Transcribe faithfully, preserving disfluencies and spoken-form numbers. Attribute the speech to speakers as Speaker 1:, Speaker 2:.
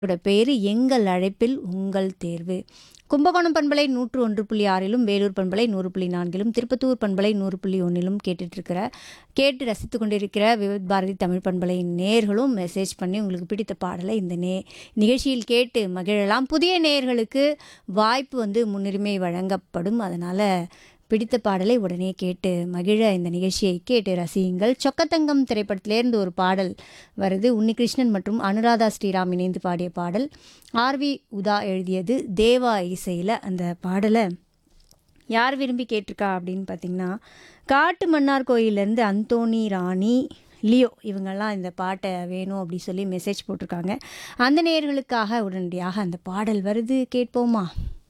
Speaker 1: இதோட பேரு எங்கள் அழைப்பில் உங்கள் தேர்வு. கும்பகோணம் பண்பலை நூற்று ஒன்று புள்ளி ஆறிலும், வேலூர் பண்பலை நூறு புள்ளி நான்கிலும், திருப்பத்தூர் பண்பலை நூறு புள்ளி ஒன்றிலும் கேட்டுட்ருக்கிற கேட்டு ரசித்து கொண்டிருக்கிற விவித் பாரதி தமிழ் பண்பலையின் நேயர்களும் மெசேஜ் பண்ணி உங்களுக்கு பிடித்த பாடலை இந்த நே நிகழ்ச்சியில் கேட்டு மகிழலாம். புதிய நேயர்களுக்கு வாய்ப்பு வந்து முன்னுரிமை வழங்கப்படும். அதனால் பிடித்த பாடலை உடனே கேட்டு மகிழ இந்த நிகழ்ச்சியை கேட்டு ரசியுங்கள். சொக்கத்தங்கம் திரைப்படத்திலேருந்து ஒரு பாடல் வருது. உன்னிகிருஷ்ணன் மற்றும் அனுராதா ஸ்ரீராம் இணைந்து பாடிய பாடல். ஆர்வி உதா எழுதியது, தேவா இசையில். அந்த பாடலை யார் விரும்பி கேட்டிருக்கா அப்படின்னு பார்த்தீங்கன்னா, காட்டு மன்னார் கோயிலேருந்து அந்தோணி, ராணி, லியோ இவங்கெல்லாம் இந்த பாட்டை வேணும் அப்படி சொல்லி மெசேஜ் போட்டிருக்காங்க. அந்த நேயர்களுக்காக உடனடியாக அந்த பாடல் வருது, கேட்போமா?